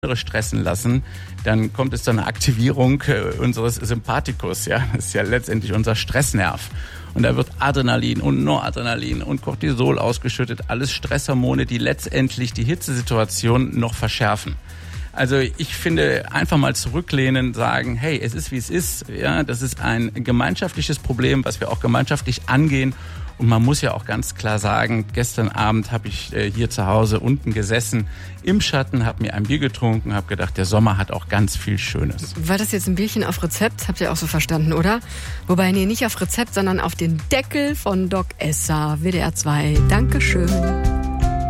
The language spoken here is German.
stressen lassen, dann kommt es zu einer Aktivierung unseres Sympathikus. Ja? Das ist ja letztendlich unser Stressnerv. Und da wird Adrenalin und Noradrenalin und Cortisol ausgeschüttet. Alles Stresshormone, die letztendlich die Hitzesituation noch verschärfen. Also ich finde, einfach mal zurücklehnen, sagen, hey, es ist wie es ist. Ja, das ist ein gemeinschaftliches Problem, was wir auch gemeinschaftlich angehen. Und man muss ja auch ganz klar sagen, gestern Abend habe ich hier zu Hause unten gesessen, im Schatten, habe mir ein Bier getrunken, habe gedacht, der Sommer hat auch ganz viel Schönes. War das jetzt ein Bierchen auf Rezept? Habt ihr auch so verstanden, oder? Wobei, nee, nicht auf Rezept, sondern auf den Deckel von Doc Esser, WDR 2. Dankeschön.